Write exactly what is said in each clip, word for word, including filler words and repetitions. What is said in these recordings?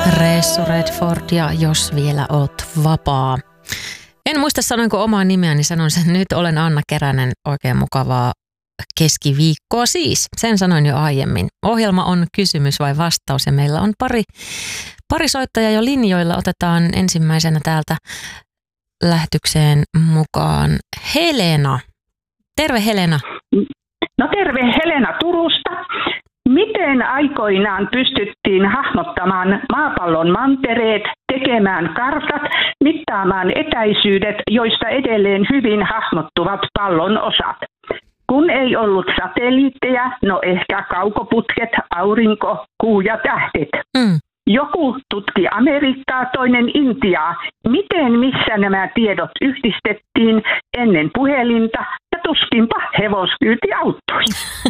Resso Redford ja Jos vielä oot vapaa. En muista sanoinko omaa nimeäni, sanon sen nyt. Olen Anna Keränen. Oikein mukavaa keskiviikkoa siis. Sen sanoin jo aiemmin. Ohjelma on kysymys vai vastaus ja meillä on pari, pari soittajaa jo linjoilla. Otetaan ensimmäisenä täältä lähetykseen mukaan Helena. Terve Helena. No terve Helena Turusta. Miten aikoinaan pystyttiin hahmottamaan maapallon mantereet, tekemään kartat, mittaamaan etäisyydet, joista edelleen hyvin hahmottuvat pallon osat? Kun ei ollut satelliitteja, no ehkä kaukoputket, aurinko, kuu ja tähdet. Mm. Joku tutki Amerikkaa, toinen Intiaa. Miten missä nämä tiedot yhdistettiin ennen puhelinta ja tuskinpa hevoskyyti auttoi?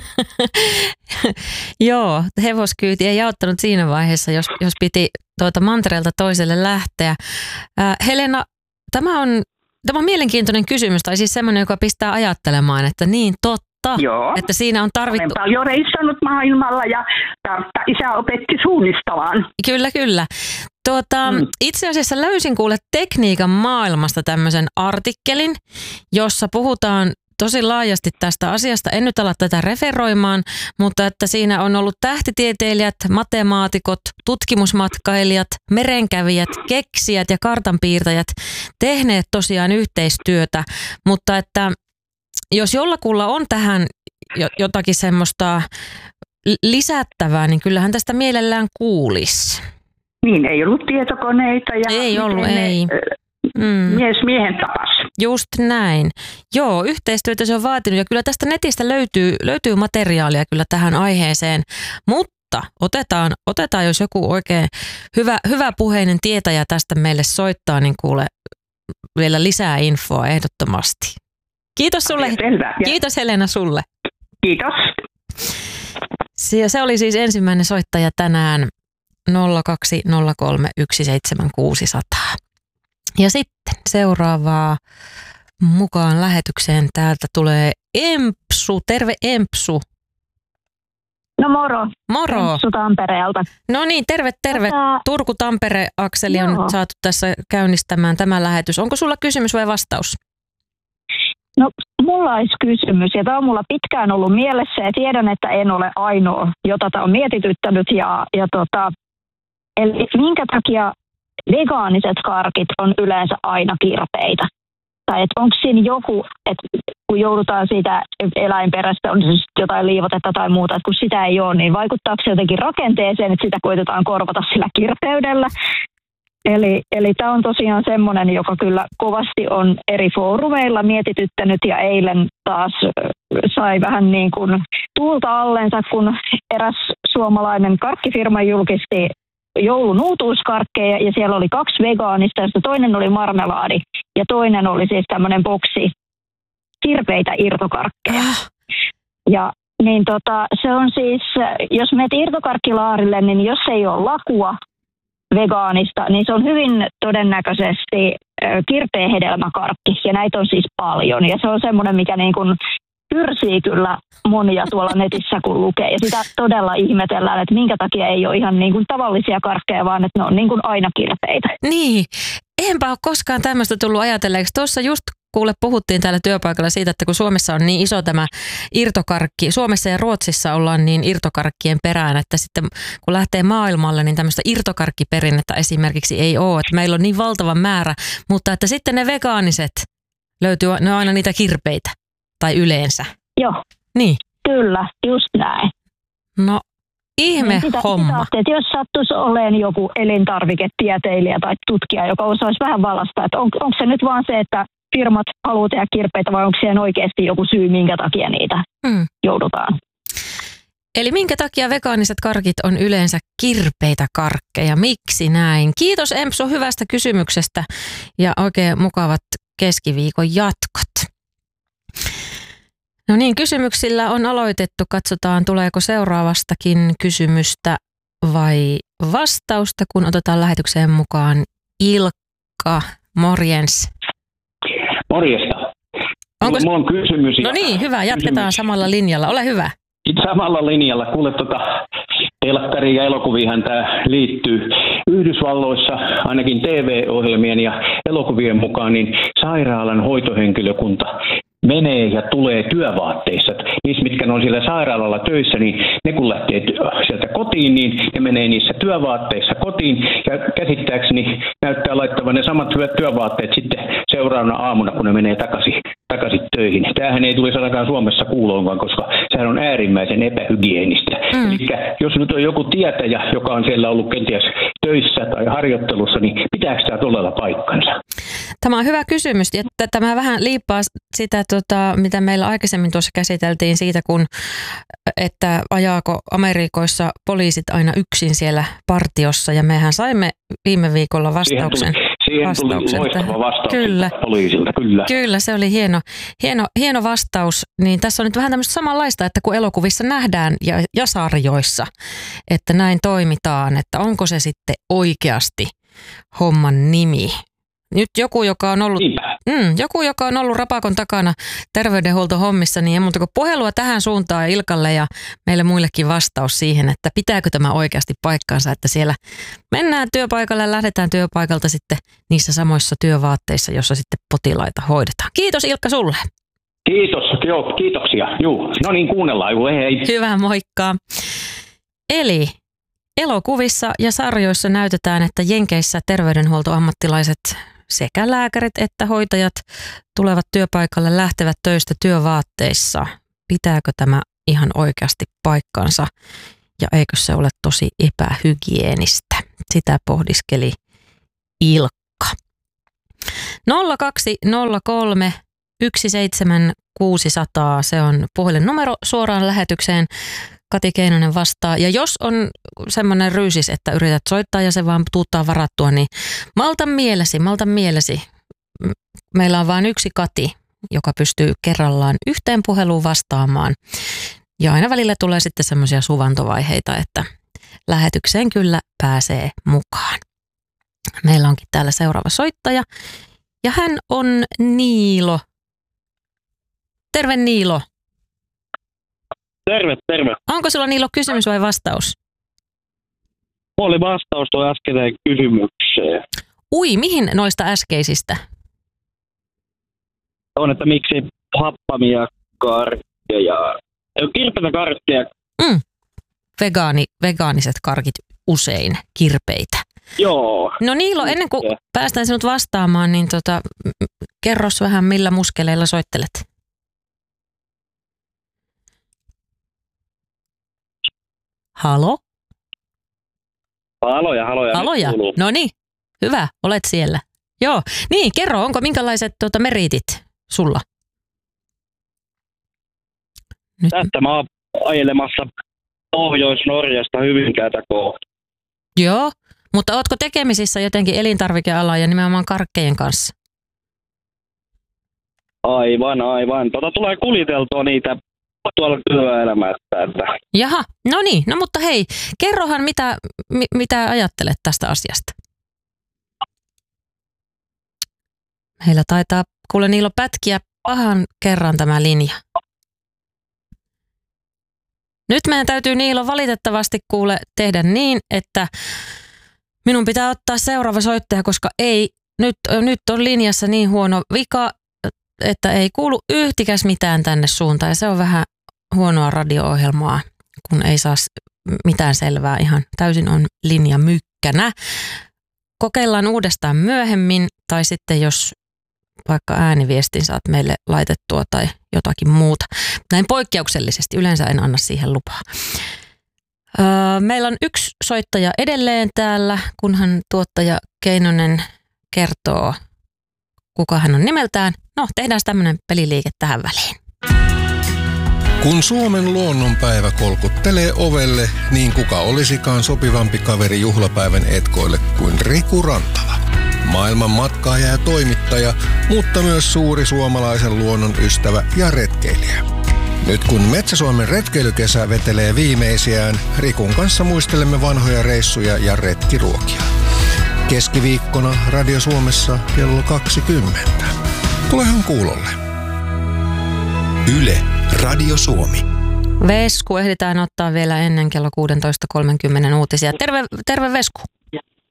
Joo, hevoskyyti ei auttanut siinä vaiheessa, jos, jos piti tuota mantereelta toiselle lähteä. Äh, Helena, tämä on, tämä on mielenkiintoinen kysymys, tai siis semmoinen, joka pistää ajattelemaan, että niin totta. Joo. Että siinä on tarvittu... Olen paljon reissannut maailmalla ja tartta isä opetti suunnistamaan. Kyllä, kyllä. Tuota, mm. Itse asiassa löysin kuule tekniikan maailmasta tämmöisen artikkelin, jossa puhutaan tosi laajasti tästä asiasta. En nyt ala tätä referoimaan, mutta että siinä on ollut tähtitieteilijät, matemaatikot, tutkimusmatkailijat, merenkävijät, keksijät ja kartanpiirtäjät tehneet tosiaan yhteistyötä, mutta että jos jollakulla on tähän jotakin semmoista lisättävää, niin kyllähän tästä mielellään kuulisi. Niin, ei ollut tietokoneita. Ja ei ollut, ei. Mm. Mies miehen tapas. Just näin. Joo, yhteistyötä se on vaatinut ja kyllä tästä netistä löytyy, löytyy materiaalia kyllä tähän aiheeseen, mutta otetaan, otetaan jos joku oikein hyvä, hyvä puheinen tietäjä tästä meille soittaa, niin kuule vielä lisää infoa ehdottomasti. Kiitos sulle. Selvä. Kiitos Helena sulle. Kiitos. Se, se oli siis ensimmäinen soittaja tänään nolla kaksi nolla kolme yksi seitsemän kuusi nolla nolla. Ja sitten seuraavaa mukaan lähetykseen täältä tulee Empsu. Terve Empsu. No moro. Moro. Empsu Tampereelta. No niin, terve, terve. Tätä... Turku-Tampere-akseli on nyt saatu tässä käynnistämään tämä lähetys. Onko sulla kysymys vai vastaus? No, mulla olisi kysymys, ja tämä on mulla pitkään ollut mielessä, ja tiedän, että en ole ainoa, jota tämä on mietityttänyt. Ja, ja tota, eli minkä takia vegaaniset karkit on yleensä aina kirpeitä? Tai että onko siinä joku, että kun joudutaan siitä eläinperäistä, on se jotain liivotetta tai muuta, että kun sitä ei ole, niin vaikuttaako se jotenkin rakenteeseen, että sitä koitetaan korvata sillä kirpeydellä? Eli, eli tämä on tosiaan semmoinen, joka kyllä kovasti on eri foorumeilla mietityttänyt ja eilen taas sai vähän niin kuin tuulta allensa, kun eräs suomalainen karkkifirma julkisti joulun uutuuskarkkeja ja siellä oli kaksi vegaanista, josta toinen oli marmelaadi ja toinen oli siis tämmöinen boksi kirpeitä irtokarkkeja. Ja niin tota, se on siis, jos menet irtokarkkilaarille, niin jos ei ole lakua vegaanista, niin se on hyvin todennäköisesti kirpeä hedelmäkarkki, ja näitä on siis paljon, ja se on semmoinen, mikä niin kuin pyrsii kyllä monia tuolla netissä, kun lukee, ja sitä todella ihmetellään, että minkä takia ei ole ihan niin kuin tavallisia karkkeja, vaan että ne on niin kuin aina kirpeitä. Niin, enpä ole koskaan tämmöistä tullut ajatelleeksi. Tuossa just kuule puhuttiin täällä työpaikalla siitä, että kun Suomessa on niin iso tämä irtokarkki, Suomessa ja Ruotsissa ollaan niin irtokarkkien perään, että sitten kun lähtee maailmalle, niin tämmöistä irtokarkkiperinnettä esimerkiksi ei ole, että meillä on niin valtava määrä, mutta että sitten ne vegaaniset löytyy, ne on aina niitä kirpeitä tai yleensä. Joo, niin. Kyllä, just näin. No ihme niin sitä, homma. Sitä, että jos sattuisi olemaan joku elintarviketieteilijä tai tutkija, joka osaisi vähän valasta, että on, onko se nyt vaan se, että firmat haluaa tehdä kirpeitä vai onko siihen oikeasti joku syy, minkä takia niitä mm. joudutaan? Eli minkä takia vegaaniset karkit on yleensä kirpeitä karkkeja? Miksi näin? Kiitos Empsu hyvästä kysymyksestä ja oikein mukavat keskiviikon jatkot. No niin, kysymyksillä on aloitettu. Katsotaan, tuleeko seuraavastakin kysymystä vai vastausta, kun otetaan lähetykseen mukaan Ilkka. Morjens. Morjesta. Onko... Mulla on kysymys. No niin, hyvä. Jatketaan kysymys. Samalla linjalla. Ole hyvä. Samalla linjalla. Kuule, tota, telkkariin ja elokuviinhan tämä liittyy. Yhdysvalloissa ainakin T V-ohjelmien ja elokuvien mukaan niin sairaalan hoitohenkilökunta menee ja tulee työvaatteissa. Niissä, mitkä on siellä sairaalalla töissä, niin ne kun lähtee sieltä kotiin, niin ne menee niissä työvaatteissa kotiin. Ja käsittääkseni näyttää laittavan ne samat työvaatteet sitten seuraavana aamuna, kun ne menee takaisin, takaisin töihin. Tämähän ei tulisi ainakaan Suomessa kuuloonkaan, koska sehän on äärimmäisen epähygienistä. Mm. Eli jos nyt on joku tietäjä, joka on siellä ollut kenties töissä tai harjoittelussa, niin pitääkö tämä todella paikkansa? Tämä on hyvä kysymys. Ja tämä vähän liippaa sitä, tota, mitä meillä aikaisemmin tuossa käsiteltiin siitä, kun, että ajaako Amerikoissa poliisit aina yksin siellä partiossa. Ja mehän saimme viime viikolla vastauksen. Siihen tuli, siihen tuli loistava vastaus kyllä. poliisilta, kyllä. Kyllä, se oli hieno, hieno, hieno vastaus. Niin tässä on nyt vähän tämmöistä samanlaista, että kun elokuvissa nähdään ja, ja sarjoissa, että näin toimitaan, että onko se sitten oikeasti homman nimi. Nyt joku, joka on ollut, mm, joku, joka on ollut rapakon takana terveydenhuoltohommissa, niin ei muuta kuin puhelua tähän suuntaan Ilkalle ja meille muillekin vastaus siihen, että pitääkö tämä oikeasti paikkaansa, että siellä mennään työpaikalle ja lähdetään työpaikalta sitten niissä samoissa työvaatteissa, jossa sitten potilaita hoidetaan. Kiitos Ilkka sulle. Kiitos, joo, kiitoksia. Juu. No niin, kuunnellaan. Juu, hei. Hyvä, moikka. Eli elokuvissa ja sarjoissa näytetään, että Jenkeissä terveydenhuoltoammattilaiset sekä lääkärit että hoitajat tulevat työpaikalle, lähtevät töistä työvaatteissa. Pitääkö tämä ihan oikeasti paikkansa ja eikö se ole tosi epähygienistä? Sitä pohdiskeli Ilkka. nolla kaksi nolla kolme yksi seitsemän kuusi nolla nolla, se on puhelinnumero suoraan lähetykseen. Kati Keinonen vastaa. Ja jos on semmoinen ryysis, että yrität soittaa ja se vaan tuuttaa varattua, niin malta mielesi, malta mielesi. Meillä on vain yksi Kati, joka pystyy kerrallaan yhteen puheluun vastaamaan. Ja aina välillä tulee sitten semmoisia suvantovaiheita, että lähetykseen kyllä pääsee mukaan. Meillä onkin täällä seuraava soittaja ja hän on Niilo. Terve Niilo. Terve, terve. Onko sulla Niilo kysymys vai vastaus? Oli vastaus tuo äskeiseen kysymykseen. Ui, mihin noista äskeisistä? On, että miksi happamia karkkeja ja... Kirpeitä karkkeja. Mm. Vegaani, vegaaniset karkit usein kirpeitä. Joo. No Niilo, ennen kuin päästään sinut vastaamaan, niin tota, kerros vähän millä muskeleilla soittelet. Halo? Haloja, haloja. Haloja, no niin, hyvä, olet siellä. Joo, niin kerro, onko minkälaiset tuota, meriitit sulla? Nyt. Tästä mä oon ajelemassa Pohjois-Norjasta Hyvinkäätä kohti. Joo, mutta ootko tekemisissä jotenkin elintarvikealaa ja nimenomaan karkkejen kanssa? Aivan, aivan. Tota tulee kuliteltua niitä tuolla työelämässä. Että. Jaha, no niin, no mutta hei, kerrohan mitä, mi, mitä ajattelet tästä asiasta. Meillä taitaa, kuule Niilo, pätkiä pahan kerran tämä linja. Nyt meidän täytyy Niilo valitettavasti kuule tehdä niin, että minun pitää ottaa seuraava soittaja, koska ei, nyt, nyt on linjassa niin huono vika, että ei kuulu yhtikäs mitään tänne suuntaan. Ja se on vähän huonoa radio-ohjelmaa, kun ei saa mitään selvää. Ihan täysin on linja mykkänä. Kokeillaan uudestaan myöhemmin, tai sitten jos vaikka ääniviestin saat meille laitettua tai jotakin muuta. Näin poikkeuksellisesti, yleensä en anna siihen lupaa. Öö, meillä on yksi soittaja edelleen täällä, kunhan tuottaja Keinonen kertoo, kuka hän on nimeltään. No, tehdään tämmöinen peliliike tähän väliin. Kun Suomen luonnonpäivä kolkuttelee ovelle, niin kuka olisikaan sopivampi kaveri juhlapäivän etkoille kuin Riku Rantala. Maailman matkaaja ja toimittaja, mutta myös suuri suomalaisen luonnon ystävä ja retkeilijä. Nyt kun Metsä-Suomen retkeilykesä vetelee viimeisiään, Rikun kanssa muistelemme vanhoja reissuja ja retkiruokia. Keskiviikkona Radio Suomessa kello kaksikymmentä. Tulehan kuulolle. Yle, Radio Suomi. Vesku ehditään ottaa vielä ennen kello kuusitoista kolmekymmentä uutisia. Terve, terve Vesku.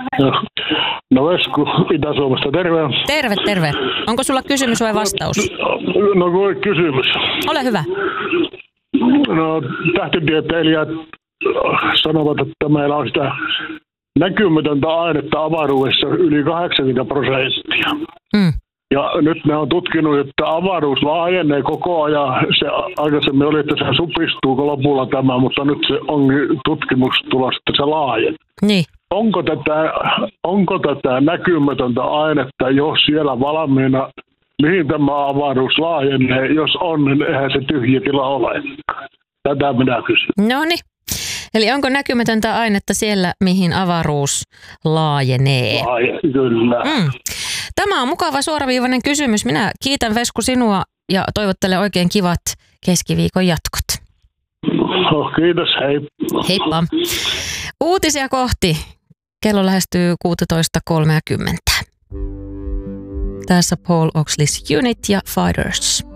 No, no Vesku Itä-Suomesta, terve. Terve, terve. Onko sulla kysymys vai vastaus? No voi kysymys. Ole hyvä. No tähtitieteilijät sanovat, että meillä on sitä näkymätöntä ainetta avaruudessa yli kahdeksankymmentä prosenttia. Mm. Ja nyt ne on tutkinut, että avaruus laajenee koko ajan. Se aikaisemmin oli, että se supistuu lopulla tämä, mutta nyt se on tutkimustulos, että se laajenee. Niin. Onko tätä, onko tätä näkymätöntä ainetta jo siellä valmiina? Mihin tämä avaruus laajenee? Jos on, niin eihän se tyhjä tila ole. Tätä minä kysyn. No niin. Eli onko näkymätöntä ainetta siellä, mihin avaruus laajenee? Laajenee, kyllä. Mm. Tämä on mukava suoraviivainen kysymys. Minä kiitän Vesku sinua ja toivottelen oikein kivat keskiviikon jatkot. Oh, kiitos, hei. Heippa. Uutisia kohti. Kello lähestyy kuusitoista kolmekymmentä. Tässä Paul Oxley's Unit ja Fighters.